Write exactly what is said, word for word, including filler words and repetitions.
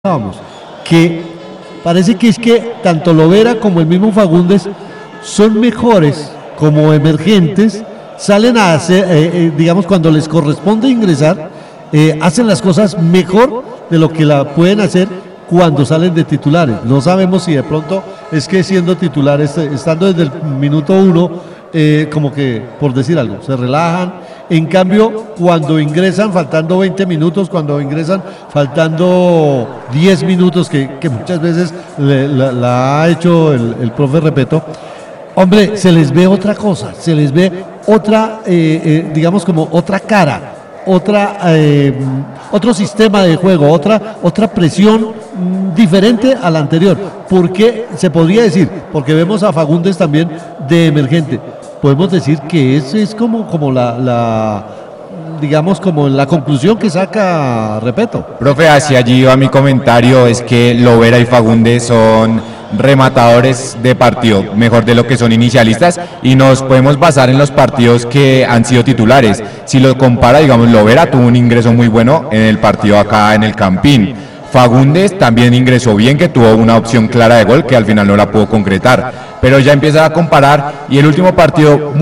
Vamos, que parece que es que tanto Lovera como el mismo Fagundes son mejores como emergentes, salen a hacer, eh, eh, digamos, cuando les corresponde ingresar, eh, hacen las cosas mejor de lo que la pueden hacer cuando salen de titulares. No sabemos si de pronto es que siendo titulares, estando desde el minuto uno, eh, como que, por decir algo, se relajan. En cambio, cuando ingresan faltando veinte minutos, cuando ingresan faltando diez minutos, que, que muchas veces le, la, la ha hecho el, el profe Repeto, hombre, se les ve otra cosa, se les ve otra, eh, eh, digamos como otra cara, otra, eh, otro sistema de juego, otra, otra presión mmm, diferente a la anterior. ¿Por qué se podría decir? Porque vemos a Fagundes también de emergente. Podemos decir que esa es como, como la, la, digamos, como la conclusión que saca Repeto. Profe, hacia allí va mi comentario, es que Lovera y Fagundes son rematadores de partido, mejor de lo que son inicialistas, y nos podemos basar en los partidos que han sido titulares. Si lo compara, digamos, Lovera tuvo un ingreso muy bueno en el partido acá en el Campín. Fagundes también ingresó bien, que tuvo una opción clara de gol que al final no la pudo concretar, pero ya empieza a comparar, y el último partido